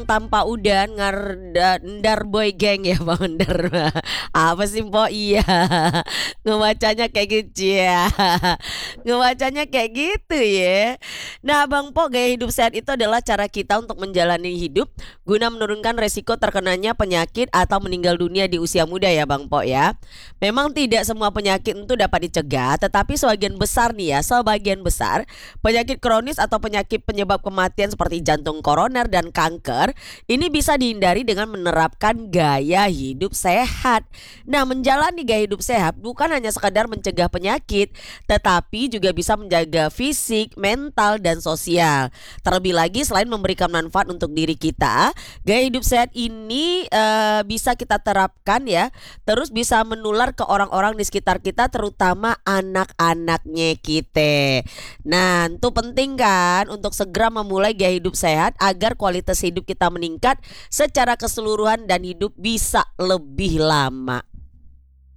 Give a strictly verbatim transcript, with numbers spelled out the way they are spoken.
Terbang tanpa udan ngardar boy geng ya Bang Ndar. Apa sih Mpok? Iya. Ngebacanya kayak gitu ya. Ngebacanya kayak gitu ya. Nah Bang Po, gaya hidup sehat itu adalah cara kita untuk menjalani hidup guna menurunkan resiko terkenanya penyakit atau meninggal dunia di usia muda ya Bang Po ya. Memang tidak semua penyakit itu dapat dicegah, tetapi sebagian besar nih ya, sebagian besar penyakit kronis atau penyakit penyebab kematian seperti jantung koroner dan kanker ini bisa dihindari dengan menerapkan gaya hidup sehat. Nah, menjalani gaya hidup sehat bukan hanya sekadar mencegah penyakit, tetapi juga bisa menjaga fisik, mental, dan sosial. Terlebih lagi selain memberikan manfaat untuk diri kita, gaya hidup sehat ini eh, bisa kita terapkan ya, terus bisa menular ke orang-orang di sekitar kita, terutama anak-anaknya kita. Nah, itu penting kan untuk segera memulai gaya hidup sehat agar kualitas hidup kita meningkat secara keseluruhan dan hidup bisa lebih lama.